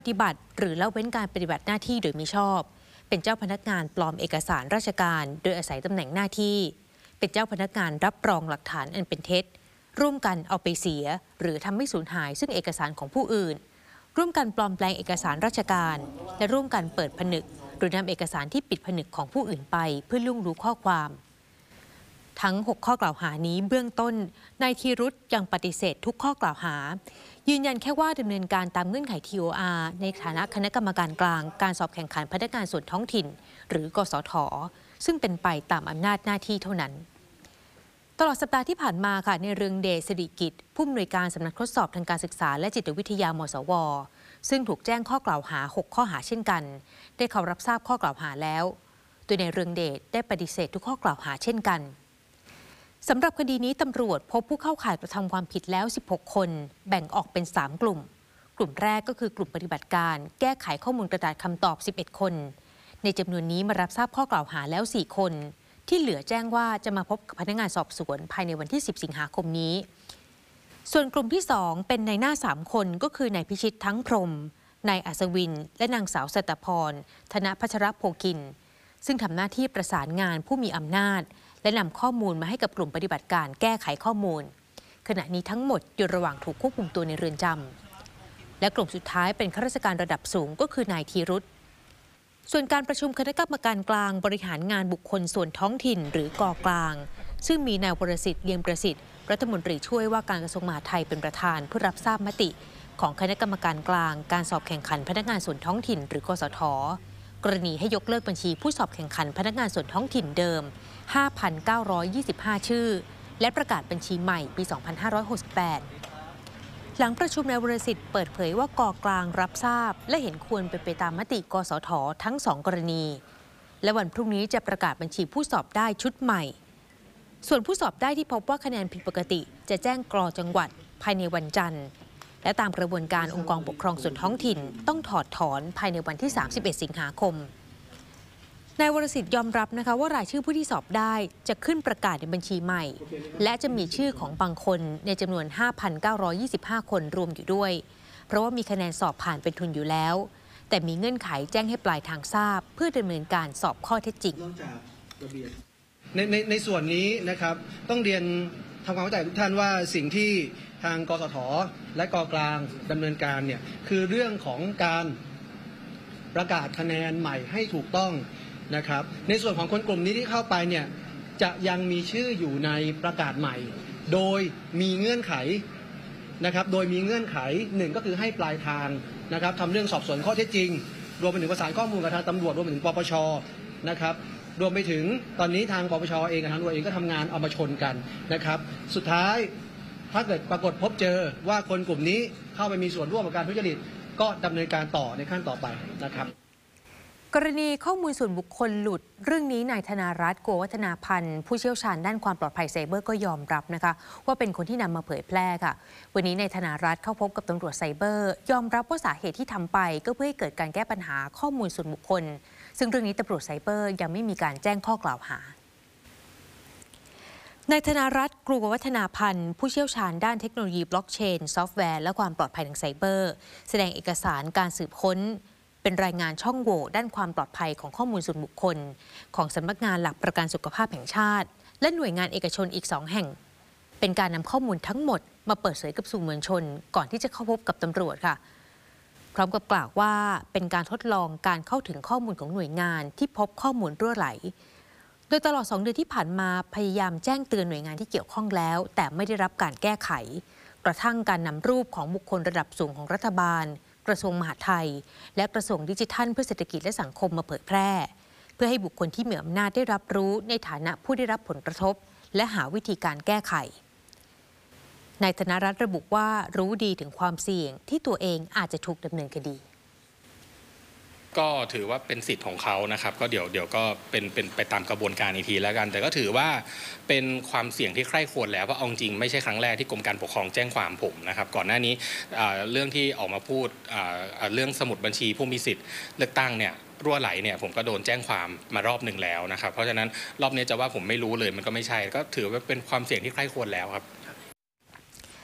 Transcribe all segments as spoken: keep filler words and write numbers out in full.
ปฏิบัติหรือละเว้นการปฏิบัติหน้าที่โดยมิชอบเป็นเจ้าพนักงานปลอมเอกสารราชการโดยอาศัยตำแหน่งหน้าที่เป็นเจ้าพนักงานรับรองหลักฐานอันเป็นเท็จร่วมกันเอาไปเสียหรือทำให้สูญหายซึ่งเอกสารของผู้อื่นร่วมกันปลอมแปลงเอกสารราชการและร่วมกันเปิดผนึกหรือนำเอกสารที่ปิดผนึกของผู้อื่นไปเพื่อล่วงรู้ข้อความทั้งหกข้อกล่าวหานี้เบื้องต้นนายธีรุธยังปฏิเสธทุกข้อกล่าวหายืนยันแค่ว่าดำเนินการตามเงื่อนไข ที โอ อาร์ ในฐานะคณะกรรมการกลางการสอบแข่งขันพนักงานส่วนท้องถิ่นหรือกสท.ซึ่งเป็นไปตามอำนาจหน้าที่เท่านั้นตลอดสัปดาห์ที่ผ่านมาค่ะในเรืองเดช สิริกิจผู้อำนวยการสำนักทดสอบทางการศึกษาและจิตวิทยามสว.ซึ่งถูกแจ้งข้อกล่าวหาหกข้อหาเช่นกันได้เข้ารับทราบข้อกล่าวหาแล้วโดยในเรืองเดชได้ปฏิเสธทุกข้อกล่าวหาเช่นกันสำหรับคดีนี้ตำรวจพบผู้เข้าข่ายกระทำความผิดแล้วสิบหกคนแบ่งออกเป็นสามกลุ่มกลุ่มแรกก็คือกลุ่มปฏิบัติการแก้ไขข้อมูลกระดาษคำตอบสิบเอ็ดคนในจำนวนนี้มารับทราบข้อกล่าวหาแล้วสี่คนที่เหลือแจ้งว่าจะมาพบกับพนักงานสอบสวนภายในวันที่สิบสิงหาคมนี้ส่วนกลุ่มที่สองเป็นนายหน้าสามคนก็คือนายพิชิตทั้งพรหมนายอัศวินและนางสาวสัตพรธนพัชรโภคินซึ่งทำหน้าที่ประสานงานผู้มีอำนาจและนำข้อมูลมาให้กับกลุ่มปฏิบัติการแก้ไขข้อมูลขณะนี้ทั้งหมดอยู่ระหว่างถูกควบคุมตัวในเรือนจำและกลุ่มสุดท้ายเป็นข้าราชการระดับสูงก็คือนายธีรุธส่วนการประชุมคณะกรรมการกลางบริหารงานบุคคลส่วนท้องถิ่นหรือกกลางซึ่งมีนายวรสิทธิ์เลียงประสิทธิ์รัฐมนตรีช่วยว่าการกระทรวงมหาดไทยเป็นประธานเพื่อรับทราบมติของคณะกรรมการกลางการสอบแข่งขันพนักงานส่วนท้องถิ่นหรือกสท.กรณีให้ยกเลิกบัญชีผู้สอบแข่งขันพนักงานส่วนท้องถิ่นเดิม ห้าพันเก้าร้อยยี่สิบห้า ชื่อและประกาศบัญชีใหม่ปี สองพันห้าร้อยหกสิบแปด หลังประชุมนายวรสิทธิ์เปิดเผยว่ากกลางรับทราบและเห็นควรเป็นไปตามมติกสท.ทั้งสองกรณีและวันพรุ่งนี้จะประกาศบัญชีผู้สอบได้ชุดใหม่ส่วนผู้สอบได้ที่พบว่าคะแนนผิดปกติจะแจ้งกรจังหวัดภายในวันจันทร์และตามกระบวนการองค์กรปกครองส่วนท้องถิ่นต้องถอดถอนภายในวันที่สามสิบเอ็ดสิงหาคมนายวรสิทธิ์ยอมรับนะคะว่ารายชื่อผู้ที่สอบได้จะขึ้นประกาศในบัญชีใหม่และจะมีชื่อของบางคนในจำนวน ห้าพันเก้าร้อยยี่สิบห้า คนรวมอยู่ด้วยเพราะว่ามีคะแนนสอบผ่านเป็นทุนอยู่แล้วแต่มีเงื่อนไขแจ้งให้ปลายทางทราบเพื่อดำเนินการสอบข้อเท็จจริงในในในส่วนนี้นะครับต้องเรียนทำความเข้าใจทุกท่านว่าสิ่งที่ทางกสทและกกลางดำเนินการเนี่ยคือเรื่องของการประกาศคะแนนใหม่ให้ถูกต้องนะครับในส่วนของคนกลุ่มนี้ที่เข้าไปเนี่ยจะยังมีชื่ออยู่ในประกาศใหม่โดยมีเงื่อนไขนะครับโดยมีเงื่อนไขหนึ่งก็คือให้ปลายทางนะครับทำเรื่องสอบสวนข้อเท็จจริงรวมไปถึงประสานข้อมูลกับทางตำรวจรวมไปถึงปปช.นะครับรวมไปถึงตอนนี้ทางปปช.เองกับทางตำรวจเองก็ทำงานเอามาชนกันนะครับสุดท้ายถ้าเกิดปรากฏพบเจอว่าคนกลุ่มนี้เข้าไปมีส่วนร่วมกับการทุจริตก็ดำเนินการต่อในขั้นต่อไปนะครับกรณีข้อมูลส่วนบุคคลหลุดเรื่องนี้นายธนารัตน์โกวัฒนาพันธ์ผู้เชี่ยวชาญด้านความปลอดภัยไซเบอร์ก็ยอมรับนะคะว่าเป็นคนที่นำมาเผยแพร่ค่ะวันนี้นายธนารัตน์เข้าพบกับตำรวจไซเบอร์ยอมรับว่าสาเหตุที่ทำไปก็เพื่อให้เกิดการแก้ปัญหาข้อมูลส่วนบุคคลซึ่งเรื่องนี้ตำรวจไซเบอร์ยังไม่มีการแจ้งข้อกล่าวหานายธนารัตน์กรูวัฒนาพันธ์ผู้เชี่ยวชาญด้านเทคโนโลยีบล็อกเชนซอฟต์แวร์และความปลอดภัยทางไซเบอร์แสดงเอกสารการสืบค้นเป็นรายงานช่องโหว่ด้านความปลอดภัยของข้อมูลส่วนบุคคลของสำนักงานหลักประกันสุขภาพแห่งชาติและหน่วยงานเอกชนอีกสองแห่งเป็นการนำข้อมูลทั้งหมดมาเปิดเผยกับสื่อมวลชนก่อนที่จะเข้าพบกับตำรวจค่ะพร้อมกับกล่าวว่าเป็นการทดลองการเข้าถึงข้อมูลของหน่วยงานที่พบข้อมูลรั่วไหลโดยตลอดสองเดือนที่ผ่านมาพยายามแจ้งเตือนหน่วยงานที่เกี่ยวข้องแล้วแต่ไม่ได้รับการแก้ไขกระทั่งการนำรูปของบุคคลระดับสูงของรัฐบาลกระทรวงมหาดไทยและกระทรวงดิจิทัลเพื่อเศรษฐกิจและสังคมมาเผยแพร่เพื่อให้บุคคลที่มีอำนาจได้รับรู้ในฐานะผู้ได้รับผลกระทบและหาวิธีการแก้ไขนายธนรัตน์ระบุว่ารู้ดีถึงความเสี่ยงที่ตัวเองอาจจะถูกดำเนินคดีก็ถือว่าเป็นสิทธิ์ของเขานะครับก็เดี๋ยวเดี๋ยวก็เป็นเป็นไปตามกระบวนการอีกทีแล้วกันแต่ก็ถือว่าเป็นความเสี่ยงที่ใคร่ควรแล้วเพราะเอาจริงไม่ใช่ครั้งแรกที่กรมการปกครองแจ้งความผมนะครับก่อนหน้านี้เรื่องที่ออกมาพูดเรื่องสมุดบัญชีผู้มีสิทธิ์เลือกตั้งเนี่ยรั่วไหลเนี่ยผมก็โดนแจ้งความมารอบหนึ่งแล้วนะครับเพราะฉะนั้นรอบนี้จะว่าผมไม่รู้เลยมันก็ไม่ใช่ก็ถือว่าเป็นความเสี่ยงที่ใคร่ควรแล้วครับ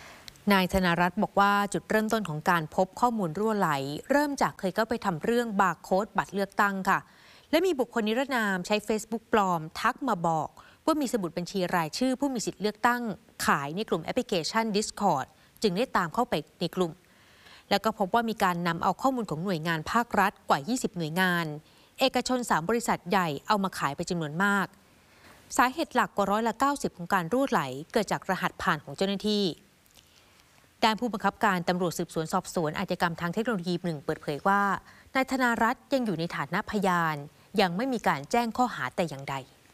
นายธนรัตน์บอกว่าจุดเริ่มต้นของการพบข้อมูลรั่วไหลเริ่มจากเคยเข้าไปทำเรื่องบาร์โค้ดบัตรเลือกตั้งค่ะและมีบุคคลนิรนามใช้ Facebook ปลอมทักมาบอกว่ามีสมุดบัญชีรายชื่อผู้มีสิทธิ์เลือกตั้งขายในกลุ่มแอปพลิเคชัน Discord จึงได้ตามเข้าไปในกลุ่มแล้วก็พบว่ามีการนำเอาข้อมูลของหน่วยงานภาครัฐกว่ายี่สิบหน่วยงานเอกชนสามบริษัทใหญ่เอามาขายไปจำนวนมากสาเหตุหลักกว่าร้อยละเก้าสิบของการรั่วไหลเกิดจากรหัสผ่านของเจ้าหน้าที่ด้านผู้บังคับการตำรวจสืบสวนสอบสวนอาชญากรรมทางเทคโนโลยีหนึ่งเปิดเผยว่านายธนารัตน์ยังอยู่ในฐานะพยานยังไม่มีการแจ้งข้อหาแต่อย่างใด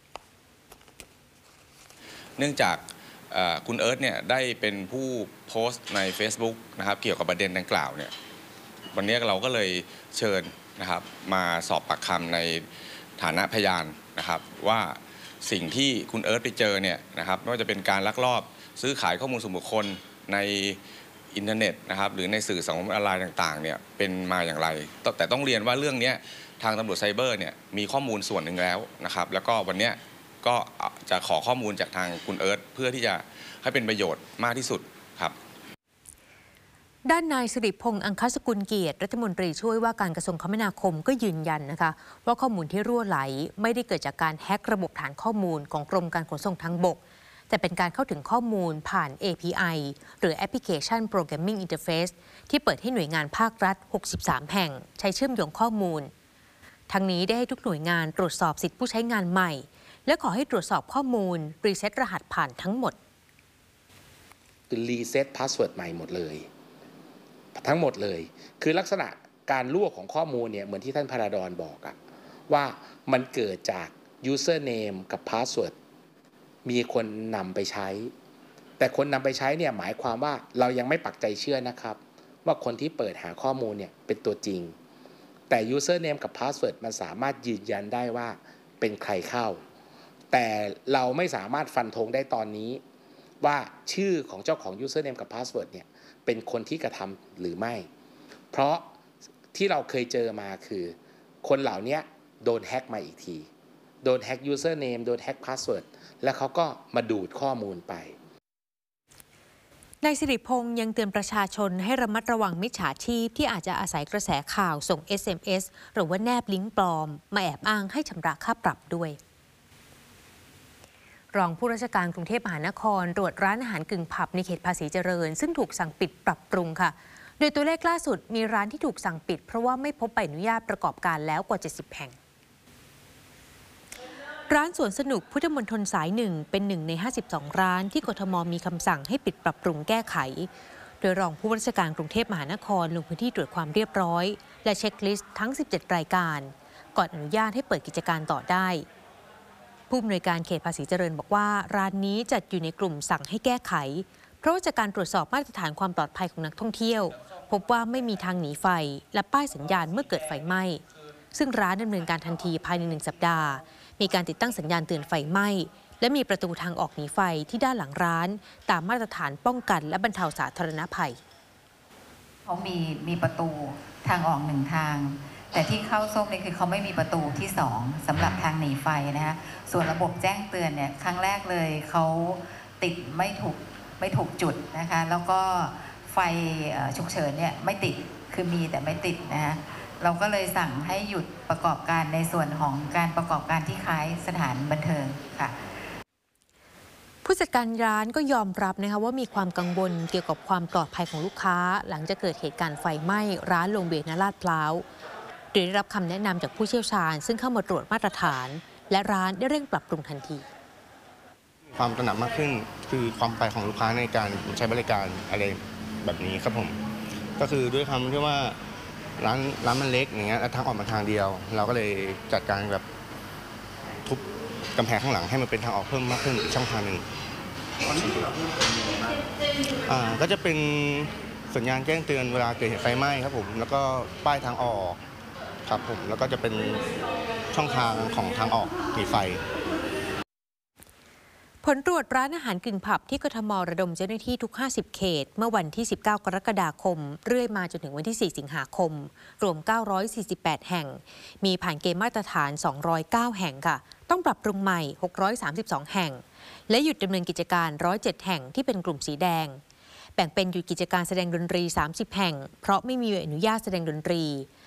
เนื่องจากคุณเอิร์ธเนี่ยได้เป็นผู้โพสต์ใน Facebook นะครับเกี่ยวกับประเด็นดังกล่าวเนี่ยวันนี้เราก็เลยเชิญนะครับมาสอบปากคำในฐานะพยานนะครับว่าสิ่งที่คุณเอิร์ธไปเจอเนี่ยนะครับไม่ว่าจะเป็นการลักลอบซื้อขายข้อมูลส่วนบุคคลในอินเทอร์เน็ตนะครับหรือในสื่อสังคมออนไลน์ต่างๆเนี่ยเป็นมาอย่างไรแต่ต้องเรียนว่าเรื่องนี้ทางตำรวจไซเบอร์เนี่ยมีข้อมูลส่วนหนึ่งแล้วนะครับแล้วก็วันนี้ก็จะขอข้อมูลจากทางคุณเอิร์ธเพื่อที่จะให้เป็นประโยชน์มากที่สุดครับด้านนายสิริพงษ์อังคสกุลเกียรติรัฐมนตรีช่วยว่าการกระทรวงคมนาคมก็ยืนยันนะคะว่าข้อมูลที่รั่วไหลไม่ได้เกิดจากการแฮ็กระบบฐานข้อมูลของกรมการขนส่งทางบกแต่เป็นการเข้าถึงข้อมูลผ่าน เอ พี ไอ หรือแอปพลิเคชัน Programming Interface ที่เปิดให้หน่วยงานภาครัฐหกสิบสามแห่งใช้เชื่อมโยงข้อมูลทั้งนี้ได้ให้ทุกหน่วยงานตรวจสอบสิทธิผู้ใช้งานใหม่และขอให้ตรวจสอบข้อมูลรีเซ็ตรหัสผ่านทั้งหมดคือรีเซ็ตพาสเวิร์ดใหม่หมดเลยทั้งหมดเลยคือลักษณะการรั่วของข้อมูลเนี่ยเหมือนที่ท่านพาราดอนบอกอะว่ามันเกิดจาก username กับ password มีคนนำไปใช้แต่คนนำไปใช้เนี่ยหมายความว่าเรายังไม่ปักใจเชื่อนะครับว่าคนที่เปิดหาข้อมูลเนี่ยเป็นตัวจริงแต่ username กับ password มันสามารถยืนยันได้ว่าเป็นใครเข้าแต่เราไม่สามารถฟันธงได้ตอนนี้ว่าชื่อของเจ้าของ username กับ password เนี่ยเป็นคนที่กระทำหรือไม่เพราะที่เราเคยเจอมาคือคนเหล่านี้โดนแฮ็กมาอีกทีโดนแฮ็ก username โดนแฮ็ก password แล้วเขาก็มาดูดข้อมูลไปนายสิริพงษ์ยังเตือนประชาชนให้ระมัดระวังมิจฉาชีพที่อาจจะอาศัยกระแสข่าวส่ง เอส เอ็ม เอส หรือว่าแนบลิงก์ปลอมมาแอบอ้างให้ชำระค่าปรับด้วยรองผู้ราชการกรุงเทพมหานครตรวจร้านอาหารกึ่งผับในเขตภาษีเจริญซึ่งถูกสั่งปิดปรับปรุงค่ะโดยตัวเลขล่าสุดมีร้านที่ถูกสั่งปิดเพราะว่าไม่พบใบอนุญาตประกอบการแล้วกว่าเจ็ดสิบแห่งร้านสวนสนุกพุทธมณฑลสายหนึ่งเป็นหนึ่งในห้าสิบสองร้านที่กทมมีคำสั่งให้ปิดปรับปรุงแก้ไขโดยรองผู้ราชการกรุงเทพมหานครลงพื้นที่ตรวจความเรียบร้อยและเช็คลิสต์ทั้งสิบเจ็ดรายการก่อนอนุญาตให้เปิดกิจการต่อได้ผู้อำนวยการเขตภาษีเจริญบอกว่าร้านนี้จัดอยู่ในกลุ่มสั่งให้แก้ไขเพราะว่าจากการตรวจสอบมาตรฐานความปลอดภัยของนักท่องเที่ยวพบว่าไม่มีทางหนีไฟและป้ายสัญญาณเมื่อเกิดไฟไหม้ซึ่งร้านดำเนินการทันทีภายในหนึ่งสัปดาห์มีการติดตั้งสัญญาณเตือนไฟไหม้และมีประตูทางออกหนีไฟที่ด้านหลังร้านตามมาตรฐานป้องกันและบรรเทาสาธารณภัยเขามีมีประตูทางออกหนึ่งทางแต่ที่เข้าส้มนี่คือเขาไม่มีประตูที่สองสำหรับทางหนีไฟนะคะส่วนระบบแจ้งเตือนเนี่ยครั้งแรกเลยเขาติดไม่ถูกไม่ถูกจุดนะคะแล้วก็ไฟฉุกเฉินเนี่ยไม่ติดคือมีแต่ไม่ติดนะคะเราก็เลยสั่งให้หยุดประกอบการในส่วนของการประกอบการที่คล้ายสถานบันเทิงค่ะผู้จัดการร้านก็ยอมรับนะคะว่ามีความกังวลเกี่ยวกับความปลอดภัยของลูกค้าหลังจากเกิดเหตุการณ์ไฟไหม้ร้านโรงเบียร์ณลาดพร้าวโดยได้รับคำแนะนำจากผู้เชี่ยวชาญซึ่งเข้ามาตรวจมาตรฐานและร้านได้เร่งปรับปรุงทันทีความตระหนักมากขึ้นคือความปลอดภัยของลูกค้าในการใช้บริการอะไรแบบนี้ครับผมก็คือด้วยคำที่ว่าร้านร้านมันเล็กอย่างเงี้ยแล้วทางออกมาทางเดียวเราก็เลยจัดการแบบทุบกำแพงข้างหลังให้มันเป็นทางออกเพิ่มมากขึ้นอีกช่องทางหนึ่งอ่าก็จะเป็นสัญญาณแจ้งเตือนเวลาเกิดเหตุไฟไหม้ครับผมแล้วก็ป้ายทางออกครับผมแล้วก็จะเป็นช่องทางของทางออกหนีไฟผลตรวจร้านอาหารกึ่งผับที่กทมระดมเจ้าหน้าที่ทุกห้าสิบเขตเมื่อวันที่สิบเก้ากรกฎาคมเรื่อยมาจนถึงวันที่สี่สิงหาคมรวมเก้าร้อยสี่สิบแปดแห่งมีผ่านเกณฑ์มาตรฐานสองร้อยเก้าแห่งค่ะต้องปรับปรุงใหม่หกร้อยสามสิบสองแห่งและหยุดดำเนินกิจการหนึ่งร้อยเจ็ดแห่งที่เป็นกลุ่มสีแดงแบ่งเป็นหยุดกิจการแสดงดนตรี สามสิบ แห่งเพราะไม่มีใบอนุญาตแสดงดนตรี